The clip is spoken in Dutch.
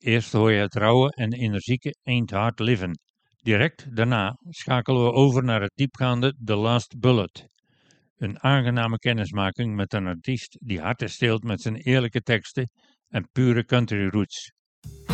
Eerst hoor je het rauwe en energieke Ain't Hard Livin'. Direct daarna schakelen we over naar het diepgaande The Last Bullet. Een aangename kennismaking met een artiest die hard steelt met zijn eerlijke teksten en pure country roots.